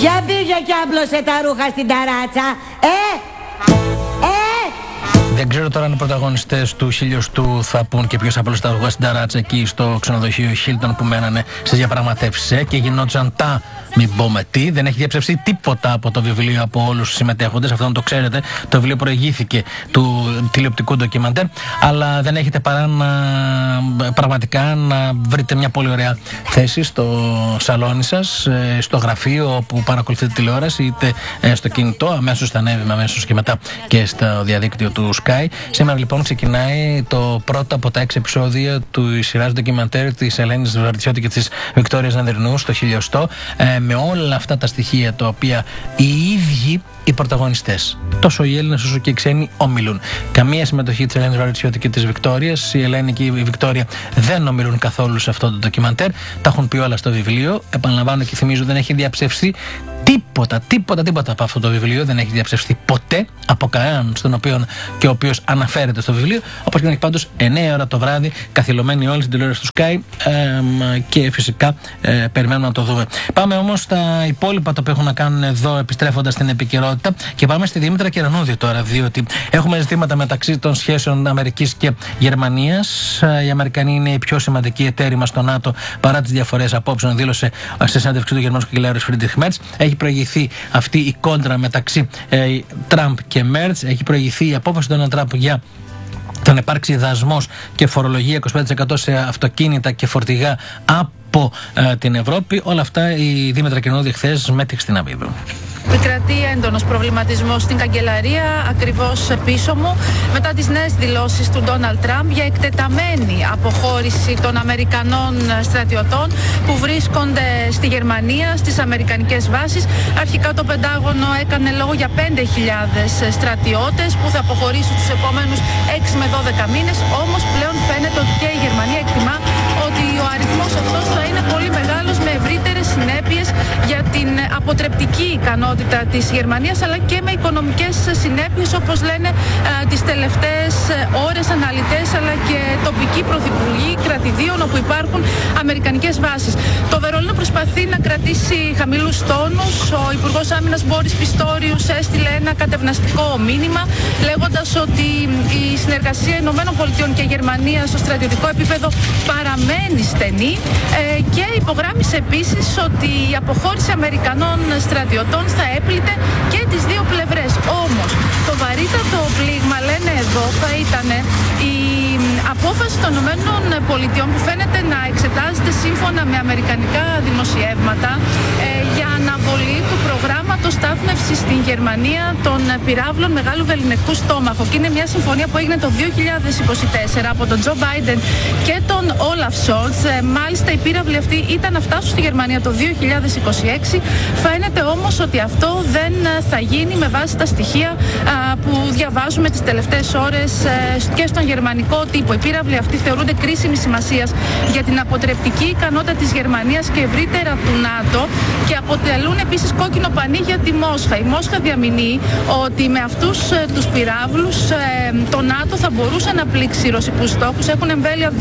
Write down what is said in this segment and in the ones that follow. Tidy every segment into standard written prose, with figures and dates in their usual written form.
Ποια πήγε και άπλωσε τα ρούχα στην ταράτσα, Δεν ξέρω τώρα αν οι πρωταγωνιστές του χιλιοστού θα πούν και ποιος απλώς τα ρούχα στην ταράτσα εκεί στο ξενοδοχείο Hilton που μένανε στις διαπραγματεύσεις και γινόντουσαν τα μην πω με τι. Δεν έχει διαψευστεί τίποτα από το βιβλίο από όλους τους συμμετέχοντες. Αυτό να το ξέρετε. Το βιβλίο προηγήθηκε του τηλεοπτικού ντοκιμαντέρ. Αλλά δεν έχετε παρά πραγματικά να βρείτε μια πολύ ωραία θέση στο σαλόνι σας, στο γραφείο που παρακολουθείτε τηλεόραση, είτε στο κινητό. Αμέσως θα ανέβει αμέσως και μετά και στο διαδίκτυο του Sky. Σήμερα λοιπόν ξεκινάει το πρώτο από τα 6 επεισόδια του σειράς ντοκιμαντέρ της Ελένης Βαρτισιώτη και της Βικτόριας Νανδρινού στο χιλιοστό, με όλα αυτά τα στοιχεία τα οποία οι ίδιοι οι πρωταγωνιστές, τόσο οι Έλληνες όσο και οι ξένοι, ομιλούν. Καμία συμμετοχή της Ελένης Βαρτισιώτη και της Βικτόριας. Η Ελένη και η Βικτόρια δεν ομιλούν καθόλου σε αυτό το ντοκιμαντέρ. Τα έχουν πει όλα στο βιβλίο. Επαναλαμβάνω και θυμίζω, δεν έχει διαψευστεί τίποτα από αυτό το βιβλίο. Δεν έχει διαψευστεί ποτέ από κανέναν στον οποίο και ο οποίος αναφέρεται στο βιβλίο. Όπως και να έχει, πάντως 9 ώρα το βράδυ, καθυλωμένοι όλοι στην τηλεόραση του Sky, και φυσικά περιμένουμε να το δούμε. Πάμε όμως στα υπόλοιπα τα οποία έχουν να κάνουν εδώ, επιστρέφοντας στην επικαιρότητα, και πάμε στη Δήμητρα Κεραμνούδη τώρα, διότι έχουμε ζητήματα μεταξύ των σχέσεων Αμερικής και Γερμανίας. Οι Αμερικανοί είναι οι πιο σημαντικοί εταίροι μας στο ΝΑΤΟ παρά τις διαφορές απόψεων, δήλωσε σε συνέντευξη του Γερμανού καγκελάριου Φρίντριχ Μέρτς. Έχει προηγηθεί αυτή η κόντρα μεταξύ Τραμπ και Μέρτς. Έχει προηγηθεί η απόφαση του Ντόναλντ Τραμπ για να υπάρξει δασμός και φορολογία 25% σε αυτοκίνητα και φορτηγά από την Ευρώπη. Όλα αυτά η Δήμητρα Κεραμνούδη χθες μέτρηξε στην Αβίδου. Επικρατεί έντονος προβληματισμός στην καγκελαρία, ακριβώς πίσω μου, μετά τις νέες δηλώσεις του Ντόναλντ Τραμπ για εκτεταμένη αποχώρηση των Αμερικανών στρατιωτών που βρίσκονται στη Γερμανία, στις αμερικανικές βάσεις. Αρχικά το Πεντάγωνο έκανε λόγο για 5.000 στρατιώτες που θα αποχωρήσουν τους επόμενους 6 με 12 μήνες. Όμως πλέον φαίνεται ότι και η Γερμανία εκτιμά ότι ο αριθμός αυτός θα είναι πολύ μεγάλος, με ευρύτερες συνέπειες για την αποτρεπτική ικανότητα της Γερμανίας, αλλά και με οικονομικές συνέπειες, όπως λένε τις τελευταίες ώρες αναλυτές, αλλά και τοπικοί πρωθυπουργοί κρατηδίων όπου υπάρχουν αμερικανικές βάσεις. Το Βερολίνο προσπαθεί να κρατήσει χαμηλούς τόνους. Ο Υπουργός Άμυνας Μπόρις Πιστόριους έστειλε ένα κατευναστικό μήνυμα, λέγοντας ότι η συνεργασία ΗΠΑ και Γερμανίας στο στρατιωτικό επίπεδο παραμένει στενή, και υπογράμμισε επίσης ότι η αποχώρηση Αμερικανών στρατιωτών θα έπλητε και τις δύο πλευρές. Όμως το βαρύτατο πλήγμα, λένε εδώ, θα ήταν η απόφαση των ΗΠΑ που φαίνεται να εξετάζεται σύμφωνα με αμερικανικά δημοσιεύματα για αναβολή του προγράμματος στάθμευσης στην Γερμανία των πυράβλων μεγάλου βεληνικού στόμαχου. Και είναι μια συμφωνία που έγινε το 2024 από τον Τζο Μπάιντεν και τον Όλαφ Σόλτς. Μάλιστα οι πύραυλοι αυτοί ήταν να φτάσουν στη Γερμανία το 2026. Φαίνεται όμως ότι αυτό δεν θα γίνει με βάση τα στοιχεία που διαβάζουμε τις τελευταίες ώρες και στον γερμανικό τύπο. Οι πύραυλοι αυτοί θεωρούνται κρίσιμη σημασίας για την αποτρεπτική ικανότητα της Γερμανίας και ευρύτερα του ΝΑΤΟ, και αποτελούν επίσης κόκκινο πανί για τη Μόσχα. Η Μόσχα διαμηνύει ότι με αυτούς τους πυράβλους το ΝΑΤΟ θα μπορούσε να πλήξει ρωσικούς στόχους. Έχουν εμβέλεια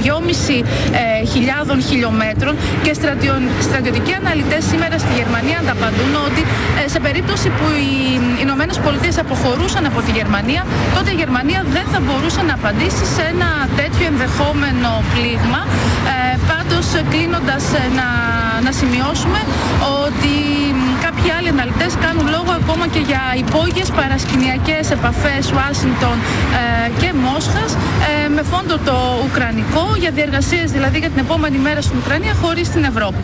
2.500 χιλιόμετρων και στρατιωτικοί αναλυτές σήμερα στη Γερμανία ανταπαντούν ότι σε περίπτωση που οι Ηνωμένες Πολιτείες αποχωρούσαν από τη Γερμανία, τότε η Γερμανία δεν θα μπορούσε να απαντήσει σε ένα τέτοιο ενδεχόμενο πλήγμα. Πάντως, κλείνοντας, να σημειώσουμε ότι κάποιοι άλλοι αναλυτές κάνουν λόγο ακόμα και για υπόγειες παρασκηνιακές επαφές Ουάσιγκτον και Μόσχας, με φόντο το ουκρανικό, για διεργασίες δηλαδή για την επόμενη μέρα στην Ουκρανία χωρίς την Ευρώπη.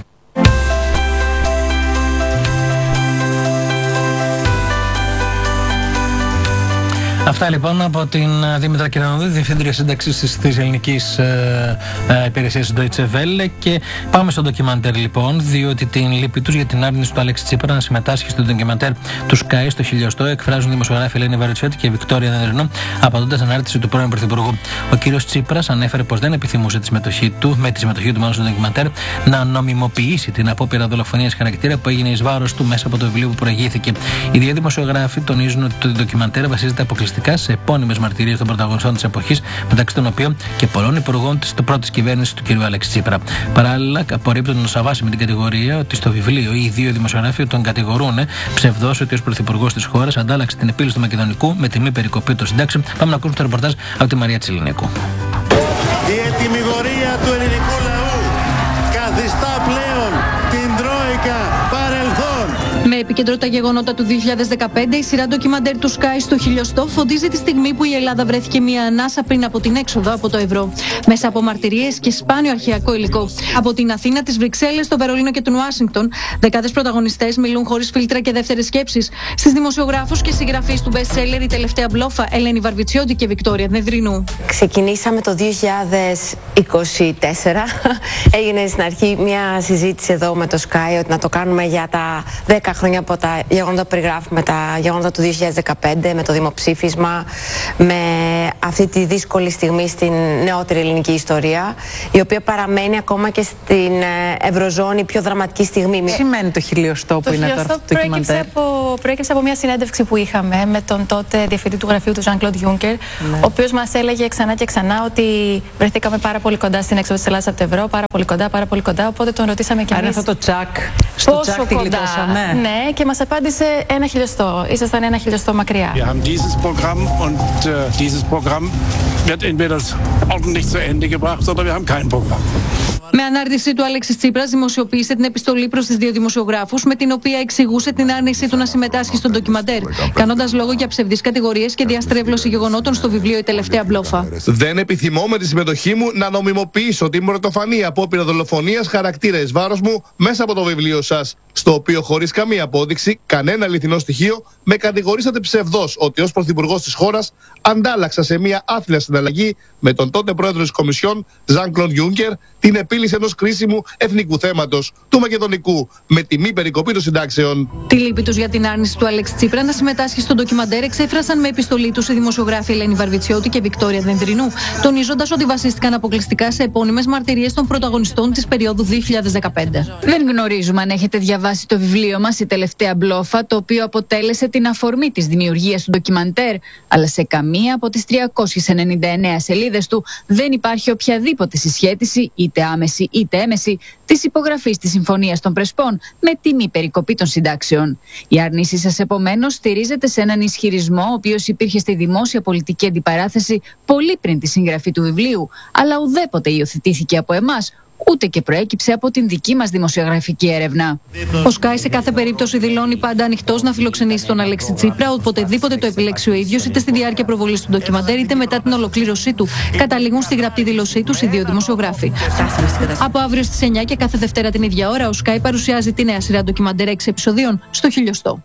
Αυτά λοιπόν από την Δήμητρα Κεραμνούδη, Διευθύντρια Σύνταξης της Ελληνικής Υπηρεσίας Deutsche Welle. Και πάμε στο ντοκιμαντέρ λοιπόν, διότι την λύπη τους για την άρνηση του Αλέξη Τσίπρα να συμμετάσχει στο ντοκιμαντέρ του Sky στο χιλιοστό εκφράζουν οι δημοσιογράφοι Ελένη Βαρτισιώτη και Βικτόρια Νανδρινού, απαντώντας ανάρτηση του πρώην Πρωθυπουργού. Ο κύριος Τσίπρας ανέφερε πως δεν επιθυμούσε με τη συμμετοχή του μάλλον στο ντοκιμαντέρ να νομιμοποιήσει την απόπειρα δολοφονίας χαρακτήρα που έγινε εις βάρος του μέσα από το βιβλίο που προηγήθηκε. Οι δύο δημοσιογράφοι τονίζουν ότι το ντοκιμαντέρ βασίζεται αποκλειστικά αποκλειστικά σε επώνυμες μαρτυρίες των πρωταγωνιστών της εποχής, μεταξύ των οποίων και πολλών υπουργών της πρώτης κυβέρνησης του κ. Αλέξη Τσίπρα. Παράλληλα, απορρίπτοντας αβάσιμη την κατηγορία ότι στο βιβλίο οι δύο δημοσιογράφοι τον κατηγορούν ψευδώς ότι ως πρωθυπουργός της χώρας αντάλλαξε την επίλυση του Μακεδονικού με τη μη περικοπή των συντάξεων. Πάμε να ακούσουμε το ρεπορτάζ από τη Μαρία Τσιλινίκου. Η ετυμηγορία του ελληνικού λαού καθιστά πλέον την Τρόικα παρελθόν. Με επικεντρό τα γεγονότα του 2015, η σειρά ντοκιμαντέρ του Sky στο χιλιοστό φωτίζει τη στιγμή που η Ελλάδα βρέθηκε μια ανάσα πριν από την έξοδο από το ευρώ. Μέσα από μαρτυρίες και σπάνιο αρχαιακό υλικό. Από την Αθήνα, τις Βρυξέλλες, το Βερολίνο και τον Ουάσιγκτον, δεκάδες πρωταγωνιστές μιλούν χωρίς φίλτρα και δεύτερες σκέψεις. Στις δημοσιογράφους και συγγραφείς του best seller Η Τελευταία Μπλόφα, Ελένη Βαρβιτσιώτη και Βικτόρια Δνεδρινού. Ξεκινήσαμε το 2024. Έγινε στην αρχή μια συζήτηση εδώ με το Sky ότι να το κάνουμε για τα 10 χρόνια από τα γεγονότα που περιγράφουμε, τα γεγονότα του 2015, με το δημοψήφισμα, με αυτή τη δύσκολη στιγμή στην νεότερη ελληνική ιστορία, η οποία παραμένει ακόμα και στην Ευρωζώνη πιο δραματική στιγμή. Τι σημαίνει το χιλιοστό που είναι τώρα το ντοκιμαντέρ? Προέκυψε από μια συνέντευξη που είχαμε με τον τότε διευθυντή του γραφείου του Jean-Claude Juncker, ο οποίος μας έλεγε ξανά και ξανά ότι βρεθήκαμε πάρα πολύ κοντά στην έξοδο της Ελλάδας από το ευρώ, πάρα πολύ κοντά, οπότε τον ρωτήσαμε και εμείς. Άρα αυτό το τσακ, στο τσακ τη γλιτώσαμε. Ναι, και μας απάντησε 1 χιλιοστό. Ήσασταν 1 χιλιοστό μακριά. Wir haben dieses Programm und dieses Programm wird entweder ordentlich zu Ende gebracht oder wir haben kein Programm. Με ανάρτηση του Αλέξης Τσίπρας δημοσιοποίησε την επιστολή προς τις δύο δημοσιογράφους, με την οποία εξηγούσε την άρνησή του να συμμετάσχει στον ντοκιμαντέρ, κάνοντας λόγο για ψευδείς κατηγορίες και διαστρέβλωση γεγονότων στο βιβλίο Η Τελευταία Μπλόφα. Δεν επιθυμώ με τη συμμετοχή μου να νομιμοποιήσω την πρωτοφανή απόπειρα δολοφονίας χαρακτήρα εις βάρος μου μέσα από το βιβλίο σας, στο οποίο χωρίς καμία απόδειξη, κανένα αληθινό στοιχείο, με κατηγορήσατε ψευδώς ότι ως πρωθυπουργός της χώρας αντάλλαξα σε μια άθλια συναλλαγή με τον τότε πρόεδρο της Κομισιόν, Jean-Claude Juncker, την επίλυση ενός κρίσιμου εθνικού θέματος, του Μακεδονικού, με τη μη περικοπή των συντάξεων. Τη λύπη τους για την άρνηση του Αλέξη Τσίπρα να συμμετάσχει στον ντοκιμαντέρ εξέφρασαν με επιστολή τους οι δημοσιογράφοι Ελένη Βαρβιτσιώτη και Βικτόρια Δνεδρινού, τονίζοντας ότι βασίστηκαν αποκλειστικά σε επώνυμες μαρτυρίες των πρωταγωνιστών της περίοδου 2015. Δεν γνωρίζουμε αν έχετε διαβάσει το βιβλίο μας Η Τελευταία Μπλόφα, το οποίο αποτέλεσε την αφορμή της δημιουργίας του ντοκιμαντέρ, αλλά σε καμία από τις 399 σελίδες του δεν υπάρχει οποιαδήποτε συσχέτιση, είτε άμεση είτε έμεση, της υπογραφής της Συμφωνίας των Πρεσπών με τη μη περικοπή των συντάξεων. Η άρνησή σας, επομένως, στηρίζεται σε έναν ισχυρισμό, ο οποίος υπήρχε στη δημόσια πολιτική αντιπαράθεση πολύ πριν τη συγγραφή του βιβλίου, αλλά ουδέποτε υιοθετήθηκε από εμάς, ούτε και προέκυψε από την δική μας δημοσιογραφική έρευνα. Ο Sky σε κάθε περίπτωση δηλώνει πάντα ανοιχτός να φιλοξενήσει τον Αλέξη Τσίπρα, οποτεδήποτε το επιλέξει ο ίδιος, είτε στη διάρκεια προβολής του ντοκιμαντέρ, είτε μετά την ολοκλήρωσή του. Καταλήγουν στη γραπτή δήλωσή τους οι δύο δημοσιογράφοι. Από αύριο στις 9 και κάθε Δευτέρα την ίδια ώρα, ο Sky παρουσιάζει τη νέα σειρά ντοκιμαντέρ 6 επεισοδίων στο χιλιοστό.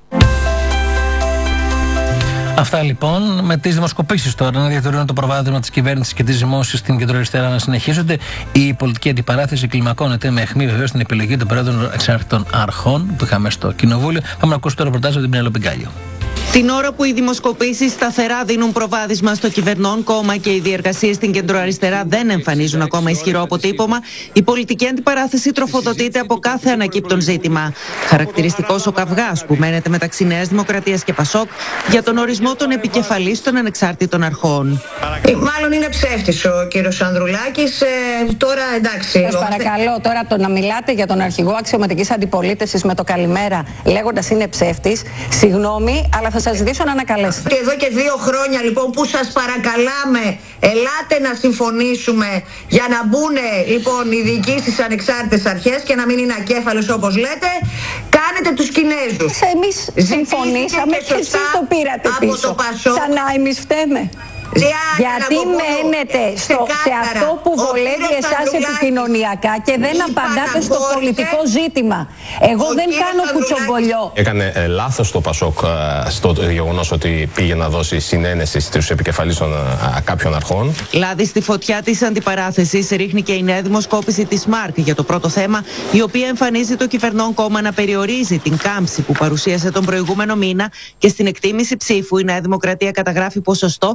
Αυτά λοιπόν, με τις δημοσκοπήσεις τώρα να διατηρούν το προβάδισμα της κυβέρνησης και της δημόσιας στην κεντροαριστερά να συνεχίζονται. Η πολιτική αντιπαράθεση κλιμακώνεται με αιχμή βεβαίως στην επιλογή των πρόεδρων εξάρτητων αρχών που είχαμε στο Κοινοβούλιο. Πάμε να ακούσουμε το ρεπορτάζ από την Πινελόπη Γκάλιο. Την ώρα που οι δημοσκοπήσεις σταθερά δίνουν προβάδισμα στο κυβερνών κόμμα και οι διεργασίες στην κεντροαριστερά δεν εμφανίζουν ακόμα ισχυρό αποτύπωμα, η πολιτική αντιπαράθεση τροφοδοτείται από κάθε ανακύπτον ζήτημα. Χαρακτηριστικός ο καυγάς που μένεται μεταξύ Νέας Δημοκρατίας και Πασόκ για τον ορισμό των επικεφαλής των ανεξάρτητων αρχών. Μάλλον είναι ψεύτης ο κύριος Ανδρουλάκης. Τώρα εντάξει. Σας παρακαλώ τώρα το να μιλάτε για τον αρχηγό αξιωματικής αντιπολίτευσης με το καλημέρα λέγοντας είναι ψεύτης. Συγγνώμη, αλλά θα σας ζητήσω να ανακαλέσετε. Εδώ και 2 χρόνια λοιπόν που σας παρακαλάμε, ελάτε να συμφωνήσουμε για να μπουν λοιπόν οι διοικοί στις ανεξάρτητες αρχές και να μην είναι ακέφαλος όπως λέτε, κάνετε τους Κινέζους. Εμείς συμφωνήσαμε και εσείς το πήρατε πίσω. Σαν να εμείς φταίμε. Γιατί μένετε σε αυτό που βολεύει εσάς επικοινωνιακά και δεν απαντάτε στο πολιτικό ζήτημα. Εγώ δεν κάνω κουτσομπολιό. Έκανε λάθος το Πασόκ στο γεγονός ότι πήγε να δώσει συνένεση στους επικεφαλείς των κάποιων αρχών. Λάδι στη φωτιά της αντιπαράθεσης ρίχνει και η νέα δημοσκόπηση της ΜΑΡΚ για το πρώτο θέμα, η οποία εμφανίζει το κυβερνών κόμμα να περιορίζει την κάμψη που παρουσίασε τον προηγούμενο μήνα και στην εκτίμηση ψήφου η Νέα Δημοκρατία καταγράφει ποσοστό 32,5%.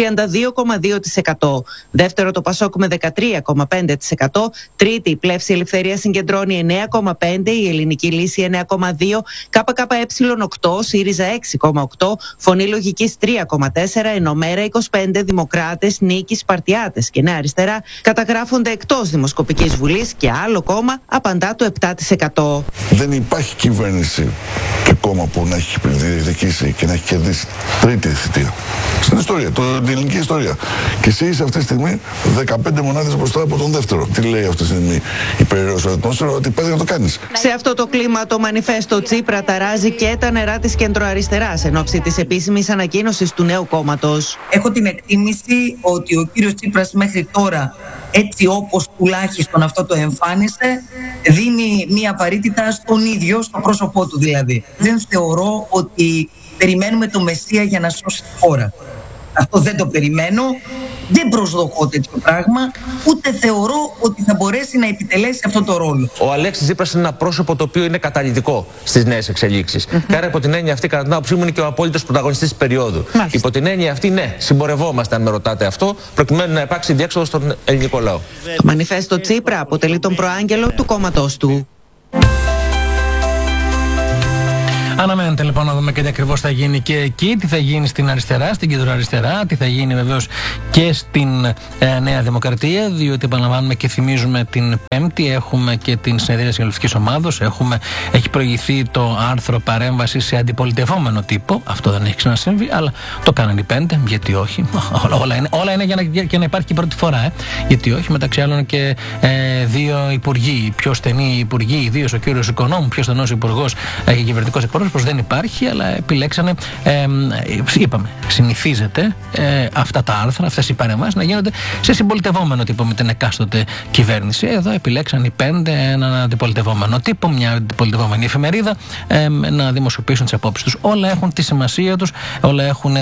32,2%. Δεύτερο το Πασόκ με 13,5%. Τρίτη η Πλεύση Ελευθερία συγκεντρώνει 9,5%, η Ελληνική Λύση 9,2%, ΚΚΕ 8%, ΣΥΡΙΖΑ 6,8%, Φωνή Λογικής 3,4%, Ενωμέρα 25%, Δημοκράτες, Νίκη, Σπαρτιάτες και Νέα Αριστερά καταγράφονται εκτός Δημοσκοπικής Βουλής και άλλο κόμμα απαντά το 7%. Δεν υπάρχει κυβέρνηση και κόμμα που να έχει διεκδικήσει και να έχει κερδίσει τρίτη θητεία στην ιστορία, την ελληνική ιστορία. Και εσύ είσαι αυτή τη στιγμή 15 μονάδες μπροστά από τον δεύτερο. Τι λέει αυτή τη στιγμή η περιραίωση ατμόσφαιρα, ότι πρέπει να το κάνεις. Σε αυτό το κλίμα το μανιφέστο Τσίπρα ταράζει και τα νερά της κεντροαριστεράς εν ώψη της επίσημης ανακοίνωσης του νέου κόμματος. Έχω την εκτίμηση ότι ο κύριος Τσίπρας μέχρι τώρα, έτσι όπως τουλάχιστον αυτό το εμφάνισε, δίνει μία βαρύτητα στον ίδιο, στο πρόσωπό του δηλαδή. Δεν θεωρώ ότι περιμένουμε το Μεσσία για να σώσει τη χώρα. Αυτό δεν το περιμένω, δεν προσδοκώ τέτοιο πράγμα, ούτε θεωρώ ότι θα μπορέσει να επιτελέσει αυτό το ρόλο. Ο Αλέξης Τσίπρας είναι ένα πρόσωπο το οποίο είναι καταλυτικό στις νέες εξελίξεις. Και άρα, υπό την έννοια αυτή, κατά την άποψή μου, είναι και ο απόλυτος πρωταγωνιστής της περίοδου. Υπό την έννοια αυτή, ναι, συμπορευόμαστε, αν με ρωτάτε αυτό, προκειμένου να υπάρξει διέξοδο στον ελληνικό λαό. Το μανιφέστο Τσίπρα αποτελεί τον προάγγελο του κόμματός του. Αναμένεται λοιπόν να δούμε και τι ακριβώς θα γίνει και εκεί, τι θα γίνει στην αριστερά, στην κεντροαριστερά, τι θα γίνει βεβαίως και στην Νέα Δημοκρατία, διότι επαναλαμβάνουμε και θυμίζουμε την Πέμπτη, έχουμε και την συνεδρία της Κοινοβουλευτικής Ομάδος, έχει προηγηθεί το άρθρο παρέμβαση σε αντιπολιτευόμενο τύπο, αυτό δεν έχει ξανασυμβεί, αλλά το κάνανε οι πέντε, γιατί όχι, όλα είναι για να υπάρχει και πρώτη φορά, γιατί όχι, μεταξύ άλλων και δύο υπουργοί, πιο στενοί υπουργοί, ιδίως ο κύριος Οικονόμου, πιο στενός υπουργός και κυβερνητικός εκπρόσωπος, δεν υπάρχει, αλλά επιλέξανε, είπαμε, συνηθίζεται αυτά τα άρθρα, αυτές οι παρεμβάσεις να γίνονται σε συμπολιτευόμενο τύπο με την εκάστοτε κυβέρνηση. Εδώ επιλέξαν οι πέντε έναν αντιπολιτευόμενο τύπο, μια αντιπολιτευόμενη εφημερίδα, να δημοσιοποιήσουν τις απόψεις τους. Όλα έχουν τη σημασία τους, όλα έχουν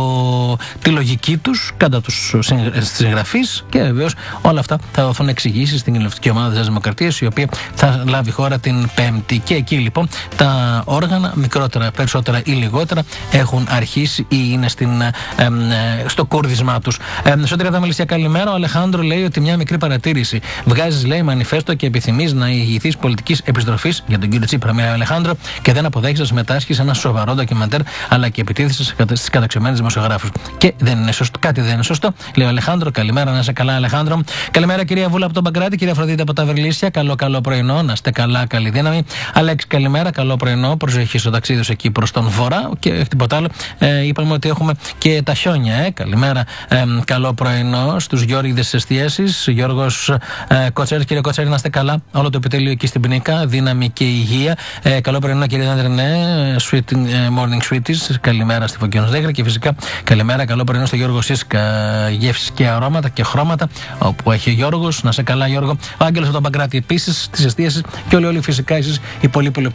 τη λογική τους κατά τους συγγραφείς και βεβαίως όλα αυτά θα δοθούν εξηγήσεις στην Κοινοβουλευτική Ομάδα της Δημοκρατίας, η οποία θα λάβει χώρα την Πέμπτη. Και εκεί λοιπόν τα όργανα, μικρότερα, περισσότερα ή λιγότερα, έχουν αρχίσει ή είναι στο κούρδισμά τους. Σωτήρια Δαμελισσία, καλημέρα. Ο Αλεχάνδρο λέει ότι μια μικρή παρατήρηση. Βγάζεις, λέει, μανιφέστο και επιθυμείς να ηγηθείς πολιτικής επιστροφής για τον κύριο Τσίπρα, με Αλεχάνδρο, και δεν αποδέχεσαι να συμμετάσχεις σε ένα σοβαρό ντοκιμαντέρ, αλλά και επιτίθεσαι στις καταξιωμένες δημοσιογράφους. Και δεν είναι σωστό, κάτι δεν είναι σωστό. Λέει ο Αλεχάνδρο, καλημέρα, να είσαι καλά, Αλεχάνδρο. Καλημέρα, κυρία Βούλα από τον Παγκράτη, κυρία Αφροδίτη από τα Βερλίσια. Καλό πρωινό, να είστε καλά, καλή δύναμη. Αλέξη, καλημέρα, καλό πρωινό. Προσοχή στο ταξίδι εκεί προς τον βορρά και τίποτα άλλο. Είπαμε ότι έχουμε και τα χιόνια. Καλημέρα, καλό πρωινό στους Γιώργηδες της Εστίασης. Γιώργος Κοτσέρης, κύριε Κοτσέρη, να είστε καλά. Όλο το επιτέλειο εκεί στην Πινίκα, δύναμη και υγεία. Καλό πρωινό, κύριε Δαντρενέ, morning sweeties. Καλημέρα στη Φωκιόνος Δέγρα και φυσικά καλημέρα, καλό πρωινό στο Γιώργο Σίσκα, γεύσεις και αρώματα και χρώματα, όπου έχει ο Γιώργος. Να σε καλά, Γιώργο. Ο Άγγελος από τον Παγκράτη επίσης της Εστίασης και όλοι φυσικά εσείς οι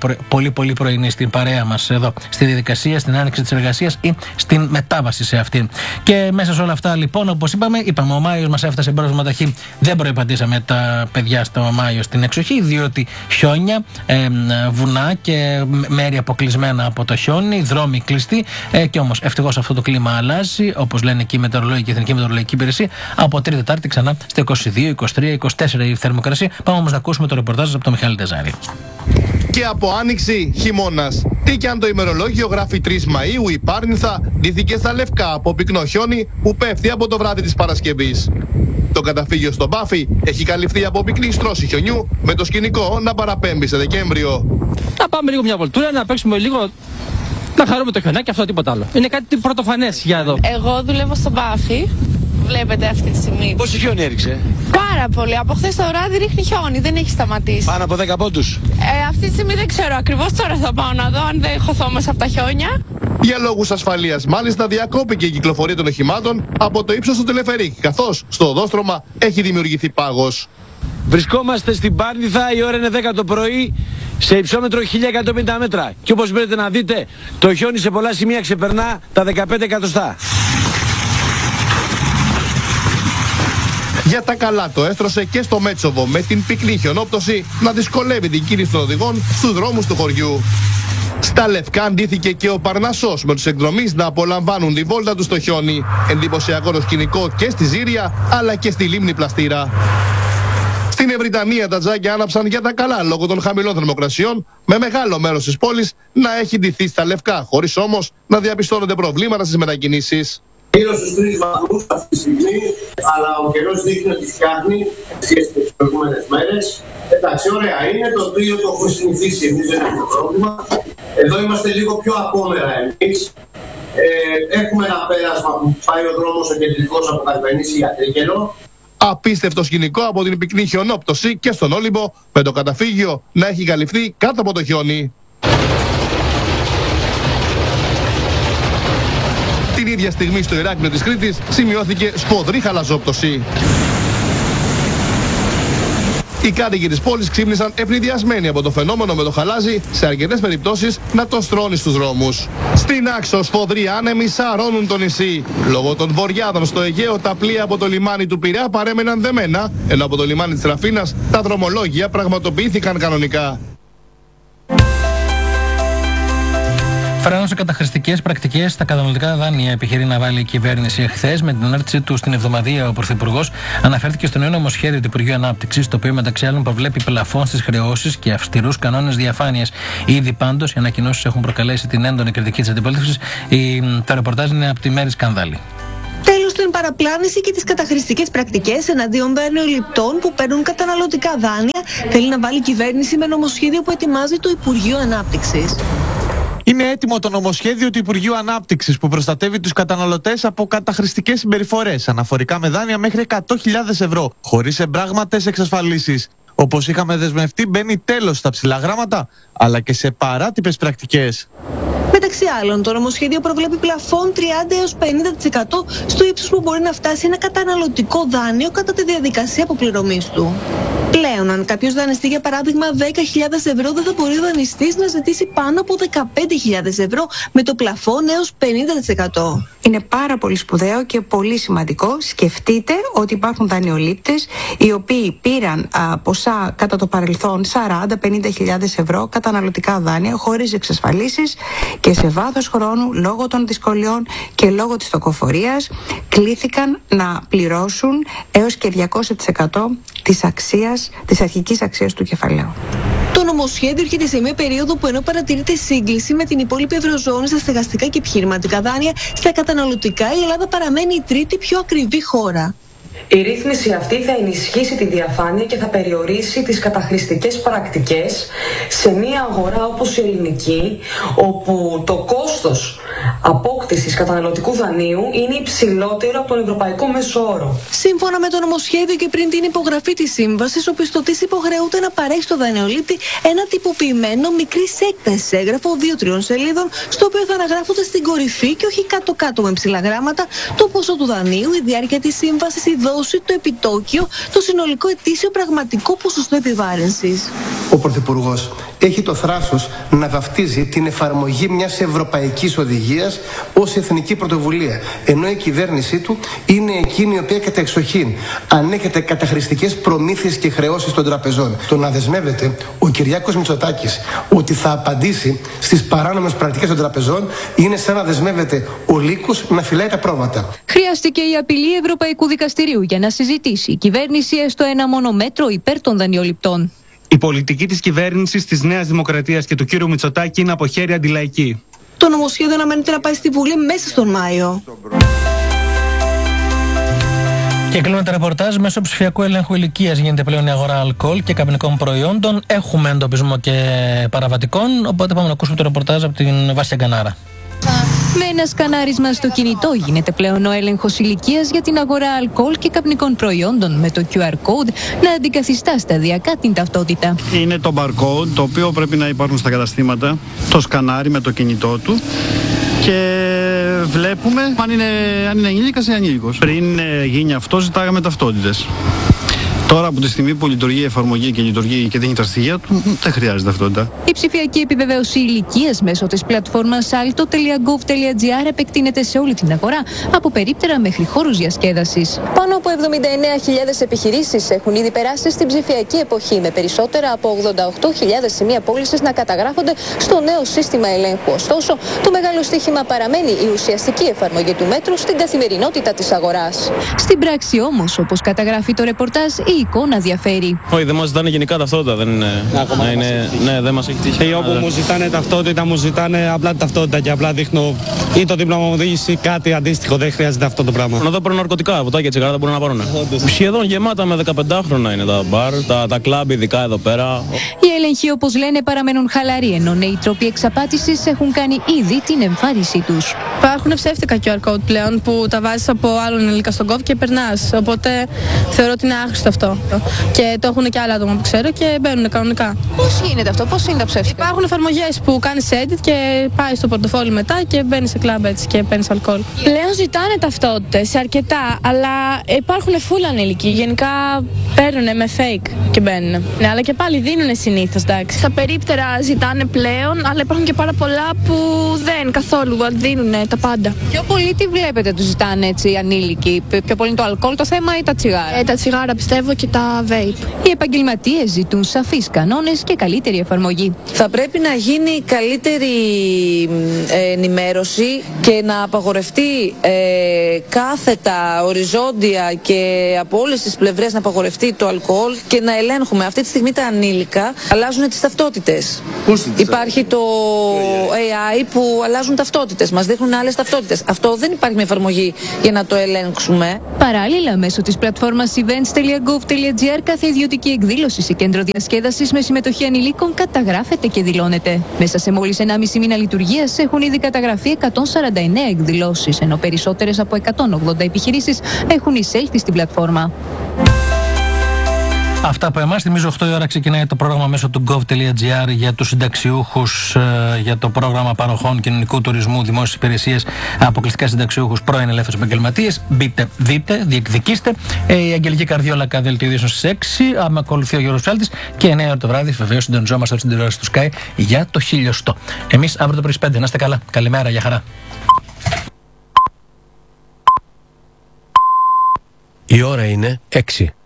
πολύ πρωινοί στην παρέα μας εδώ στη διαδικασία, στην άνοιξη της εργασίας ή στην μετάβαση σε αυτήν. Και μέσα σε όλα αυτά, λοιπόν, όπως είπαμε, ο Μάιος μας έφτασε μπρος ματαχή. Δεν προϋπαντήσαμε τα παιδιά στο Μάιο στην εξοχή, διότι χιόνια, βουνά και μέρη αποκλεισμένα από το χιόνι, δρόμοι κλειστοί. Και όμως ευτυχώς αυτό το κλίμα αλλάζει, όπως λένε και οι μετεωρολόγοι και η Εθνική Μετεωρολογική Υπηρεσία, από Τρίτη Τετάρτη ξανά στα 22, 23, 24 η θερμοκρασία. Πάμε όμως να ακούσουμε το ρεπορτάζ από τον Μιχάλη Τεζάρη. Και από άνοιξη, χειμώνας. Τι κι αν το ημερολόγιο γράφει 3 Μαΐου, η Πάρνηθα ντύθηκε στα λευκά από πυκνό χιόνι που πέφτει από το βράδυ της Παρασκευής. Το καταφύγιο στο Μπάφι έχει καλυφθεί από πυκνή στρώση χιονιού, με το σκηνικό να παραπέμπει σε Δεκέμβριο. Να πάμε λίγο μια βολτούρα, να παίξουμε λίγο, να χαρούμε το χιονάκι, αυτό τίποτα άλλο. Είναι κάτι πρωτοφανές για εδώ. Εγώ δουλεύω στο Μπάφι. Βλέπετε αυτή τη στιγμή. Πόσο χιόνι έριξε? Πάρα πολύ. Από χθες το βράδυ ρίχνει χιόνι, δεν έχει σταματήσει. Πάνω από 10 πόντους. Αυτή τη στιγμή δεν ξέρω ακριβώς. Τώρα θα πάω να δω αν δεν χωθώ μέσα από τα χιόνια. Για λόγους ασφαλείας, μάλιστα, διακόπηκε η κυκλοφορία των οχημάτων από το ύψος του τελεφερίκ, καθώς στο οδόστρωμα έχει δημιουργηθεί πάγος. Βρισκόμαστε στην Πάρνηθα, η ώρα είναι 10 το πρωί, σε υψόμετρο 1150 μέτρα. Και όπως μπορείτε να δείτε, το χιόνι σε πολλά σημεία ξεπερνά τα 15 εκατοστά. Για τα καλά το έστρωσε και στο Μέτσοβο, με την πυκνή χιονόπτωση να δυσκολεύει την κίνηση των οδηγών στους δρόμους του χωριού. Στα Λευκά ντύθηκε και ο Παρνασσός, με τους εκδρομείς να απολαμβάνουν τη βόλτα του στο χιόνι. Εντυπωσιακό το σκηνικό και στη Ζήρια αλλά και στη λίμνη Πλαστήρα. Στην Ευρυτανία τα τζάκια άναψαν για τα καλά λόγω των χαμηλών θερμοκρασιών, με μεγάλο μέρος της πόλης να έχει ντυθεί στα Λευκά, χωρίς όμως να διαπιστώνονται προβλήματα στις μετακινήσεις. Γύρω στους 3 βαθμούς αυτή τη στιγμή, αλλά ο καιρός δείχνει ότι φτιάχνει σχέση με τις προηγούμενες μέρες. Εντάξει, ωραία είναι, το οποίο το έχω συνηθίσει εμείς, δεν έχουμε πρόβλημα. Εδώ είμαστε λίγο πιο απόμερα εμείς. Έχουμε ένα πέρασμα που πάει ο δρόμος ο κεντρικός από Καλβενήσι για Τρίκαιρο. Απίστευτο σκηνικό από την πυκνή χιονόπτωση και στον Όλυμπο, με το καταφύγιο να έχει καλυφθεί κάτω από το χιόνι. Την ίδια στιγμή στο Ηράκλειο της Κρήτης σημειώθηκε σφοδρή χαλαζόπτωση. Οι κάτοικοι της πόλης ξύπνησαν ευνηδιασμένοι από το φαινόμενο με το χαλάζι, σε αρκετές περιπτώσεις να το στρώνει στους δρόμους. Στην Άξο, σφοδροί άνεμοι σαρώνουν το νησί. Λόγω των βοριάδων στο Αιγαίο, τα πλοία από το λιμάνι του Πειραιά παρέμεναν δεμένα, ενώ από το λιμάνι της Ραφίνας τα δρομολόγια πραγματοποιήθηκαν κανονικά. Φρένο σε καταχρηστικές πρακτικές στα καταναλωτικά δάνεια επιχειρεί να βάλει η κυβέρνηση. Εχθές, με την ανάρτησή του στην εβδομαδία, ο Πρωθυπουργός αναφέρθηκε στο νέο νομοσχέδιο του Υπουργείου Ανάπτυξης, το οποίο μεταξύ άλλων προβλέπει πλαφόν στις χρεώσεις και αυστηρούς κανόνες διαφάνειας. Ήδη πάντως οι ανακοινώσεις έχουν προκαλέσει την έντονη κριτική της αντιπολίτευσης. Το ρεπορτάζ είναι από τη Μέρη Σκανδάλη. Τέλος, στην παραπλάνηση και τις καταχρηστικές πρακτικές εναντίον δανειοληπτών που παίρνουν καταναλωτικά δάνεια, θέλει να βάλει η κυβέρνηση με νομοσχέδιο που ετοιμάζει το Υπουργείο Ανάπτυξης. Είναι έτοιμο το νομοσχέδιο του Υπουργείου Ανάπτυξης που προστατεύει τους καταναλωτές από καταχρηστικές συμπεριφορές αναφορικά με δάνεια μέχρι 100.000 ευρώ, χωρίς εμπράγματες εξασφαλίσεις. Όπως είχαμε δεσμευτεί, μπαίνει τέλος στα ψηλά γράμματα, αλλά και σε παράτυπες πρακτικές. Μεταξύ άλλων, το νομοσχέδιο προβλέπει πλαφόν 30 έως 50% στο ύψος που μπορεί να φτάσει ένα καταναλωτικό δάνειο κατά τη διαδικασία αποπληρωμής του. Πλέον, αν κάποιος δανειστεί για παράδειγμα 10.000 ευρώ, δεν θα μπορεί ο δανειστής να ζητήσει πάνω από 15.000 ευρώ με το πλαφόν έως 50%. Είναι πάρα πολύ σπουδαίο και πολύ σημαντικό. Σκεφτείτε ότι υπάρχουν δανειολήπτες οι οποίοι πήραν ποσά κατά το παρελθόν 40-50.000 ευρώ καταναλωτικά δάνεια χωρίς εξασφαλίσεις και σε βάθος χρόνου, λόγω των δυσκολιών και λόγω της τοκοφορίας, κλήθηκαν να πληρώσουν έως και 200% της αρχικής αξίας του κεφαλαίου. Το νομοσχέδιο έρχεται σε μια περίοδο που ενώ παρατηρείται σύγκληση με την υπόλοιπη Ευρωζώνη στα στεγαστικά και επιχειρηματικά δάνεια, στα καταναλωτικά η Ελλάδα παραμένει η τρίτη πιο ακριβή χώρα. Η ρύθμιση αυτή θα ενισχύσει τη διαφάνεια και θα περιορίσει τις καταχρηστικές πρακτικές σε μια αγορά όπως η ελληνική, όπου το κόστος απόκτησης καταναλωτικού δανείου είναι υψηλότερο από τον ευρωπαϊκό μέσο όρο. Σύμφωνα με το νομοσχέδιο και πριν την υπογραφή της σύμβασης, ο πιστωτής υποχρεούται να παρέχει στο δανειολήπτη ένα τυποποιημένο μικρής έκτασης έγγραφο 2-3 σελίδων, στο οποίο θα αναγράφονται στην κορυφή και όχι κάτω-κάτω με ψηλά γράμματα το ποσό του δανείου, η διάρκεια της σύμβασης, η δόση, το επιτόκιο, το συνολικό ετήσιο πραγματικό ποσοστό επιβάρυνσης. Ο Πρωθυπουργός έχει το θράσος να βαφτίζει την εφαρμογή μιας ευρωπαϊκής οδηγίας ως εθνική πρωτοβουλία, ενώ η κυβέρνησή του είναι εκείνη η οποία κατεξοχήν ανέχεται καταχρηστικές προμήθειες και χρεώσεις των τραπεζών. Το να δεσμεύεται ο Κυριάκος Μητσοτάκης ότι θα απαντήσει στις παράνομες πρακτικές των τραπεζών είναι σαν να δεσμεύεται ο λύκος να φυλάει τα πρόβατα. Χρειάστηκε η απειλή Ευρωπαϊκού Δικαστηρίου για να συζητήσει η κυβέρνηση έστω ένα μόνο μέτρο υπέρ των δανειοληπτών. Η πολιτική της κυβέρνησης της Νέας Δημοκρατίας και του κ. Μητσοτάκη είναι από χέρι αντιλαϊκή. Το νομοσχέδιο αναμένεται να πάει στη Βουλή μέσα στον Μάιο. Και κλείνουμε το ρεπορτάζ. Μέσω ψηφιακού ελέγχου ηλικίας γίνεται πλέον η αγορά αλκοόλ και καπνικών προϊόντων. Έχουμε εντοπισμό και παραβατικών. Οπότε πάμε να ακούσουμε το ρεπορτάζ από την Βάσια Γκανάρα. Με ένα σκανάρισμα στο κινητό γίνεται πλέον ο έλεγχος ηλικίας για την αγορά αλκοόλ και καπνικών προϊόντων, με το QR code να αντικαθιστά σταδιακά την ταυτότητα. Είναι το barcode, το οποίο πρέπει να υπάρχουν στα καταστήματα, το σκανάρι με το κινητό του και βλέπουμε αν είναι ενήλικας ή ανήλικος. Πριν γίνει αυτό, ζητάγαμε ταυτότητες. Τώρα από τη στιγμή που λειτουργεί η εφαρμογή και λειτουργεί και δίνει τα στοιχεία του, δεν χρειάζεται ταυτότητα. Η ψηφιακή επιβεβαίωση ηλικίας μέσω της πλατφόρμας alto.gov.gr επεκτείνεται σε όλη την αγορά, από περίπτερα μέχρι χώρους διασκέδασης. Πάνω από 79.000 επιχειρήσεις έχουν ήδη περάσει στην ψηφιακή εποχή, με περισσότερα από 88.000 σημεία πώλησης να καταγράφονται στο νέο σύστημα ελέγχου. Ωστόσο, το μεγάλο στοίχημα παραμένει η ουσιαστική εφαρμογή του μέτρου στην καθημερινότητα της αγοράς. Στην πράξη όμως, όπως καταγράφει το ρεπορτάζ, η εικόνα διαφέρει. Όχι, δεν μας ζητάνε γενικά ταυτότητα, δεν είναι. Ναι, δεν μας έχει τύχει. Όπου μου ζητάνε ταυτότητα, μου ζητάνε απλά ταυτότητα και απλά δείχνω ή το δίπλωμα μου οδήγηση ή κάτι αντίστοιχο. Δεν χρειάζεται αυτό το πράγμα. Εδώ παίρνουν ναρκωτικά, ποτάκια, τσιγάρα δεν μπορούν να πάρουν. Σχεδόν γεμάτα με 15χρονα είναι τα μπαρ, τα κλαμπ, ειδικά εδώ πέρα. Οι έλεγχοι, όπως λένε, παραμένουν χαλαροί, ενώ νέοι τρόποι εξαπάτησης έχουν κάνει ήδη την εμφάνισή τους. Υπάρχουν ψεύτικα QR code πλέον που τα βάζεις από άλλον ενήλικα στον κόβ και περνάς. Οπότε θεωρώ ότι είναι άχρηστο αυτό. Και το έχουν και άλλα άτομα που ξέρω και μπαίνουν κανονικά. Πώς γίνεται αυτό, πώς είναι τα ψεύτικα? Υπάρχουν εφαρμογές που κάνεις edit και πάει στο πορτοφόλι μετά και μπαίνεις σε κλαμπ έτσι και παίρνεις αλκοόλ. Πλέον ζητάνε ταυτότητες αρκετά, αλλά υπάρχουν full ανήλικοι. Γενικά παίρνουν με fake και μπαίνουν. Ναι, αλλά και πάλι δίνουν συνήθως, εντάξει. Στα περίπτερα ζητάνε πλέον, αλλά υπάρχουν και πάρα πολλά που δεν καθόλου δίνουν τα πάντα. Πιο πολύ τι βλέπετε τους ζητάνε έτσι ανήλικοι? Πιο πολύ είναι το αλκοόλ το θέμα ή τα τσιγάρα? Τα τσιγάρα πιστεύω και τα vape. Οι επαγγελματίες ζητούν σαφείς κανόνες και καλύτερη εφαρμογή. Θα πρέπει να γίνει καλύτερη ενημέρωση και να απαγορευτεί κάθετα, οριζόντια και από όλες τις πλευρές να απαγορευτεί το αλκοόλ και να ελέγχουμε. Αυτή τη στιγμή τα ανήλικα αλλάζουν τις ταυτότητες. Υπάρχει το AI που αλλάζουν ταυτότητες, μας δείχνουν άλλες ταυτότητες. Αυτό δεν υπάρχει μια εφαρμογή για να το ελέγξουμε. Παράλληλα, μέσω της πλατφόρμας events.gov.gr, κάθε ιδιωτική εκδήλωση σε κέντρο διασκέδασης με συμμετοχή ανηλίκων καταγράφεται και δηλώνεται. Μέσα σε μόλις 1,5 μήνα λειτουργίας έχουν ήδη καταγραφεί 149 εκδηλώσεις, ενώ περισσότερες από 180 επιχειρήσεις έχουν εισέλθει στην πλατφόρμα. Αυτά από εμάς. Θυμίζω 8 η ώρα ξεκινάει το πρόγραμμα μέσω του gov.gr για τους συνταξιούχους, για το πρόγραμμα παροχών κοινωνικού τουρισμού, δημόσιες υπηρεσίες, αποκλειστικά συνταξιούχους, πρώην ελεύθερους επαγγελματίες. Μπείτε, δείτε, διεκδικήστε. Η Αγγελική Καρδιόλακα, δελτίο ειδήσεων στις 6. Με ακολουθεί ο Γιώργος Ψάλτης και 9 ώρα το βράδυ. Βεβαίως συντονιζόμαστε στην τηλεόραση του Sky για το 1000. Εμείς αύριο το πρωί 5. Να είστε καλά. Καλημέρα, για χαρά. Η ώρα είναι 6.